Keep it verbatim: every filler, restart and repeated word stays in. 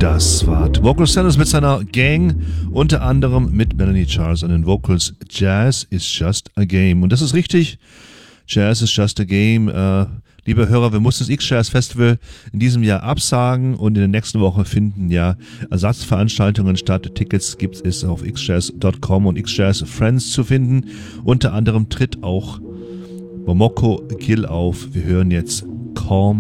Das war Vocal Sanders mit seiner Gang, unter anderem mit Melanie Charles an den Vocals. Jazz is just a game. Und das ist richtig. Jazz is just a game. Äh, liebe Hörer, wir mussten das X-Jazz Festival in diesem Jahr absagen und in der nächsten Woche finden ja Ersatzveranstaltungen statt. Tickets gibt es auf x jazz dot com und X-Jazz Friends zu finden. Unter anderem tritt auch Momoko Gill auf. Wir hören jetzt Calm